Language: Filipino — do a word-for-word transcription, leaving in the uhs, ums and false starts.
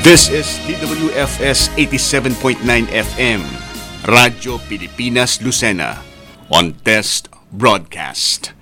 This is D W F S eighty-seven point nine F M, Radyo Pilipinas Lucena, on Test Broadcast.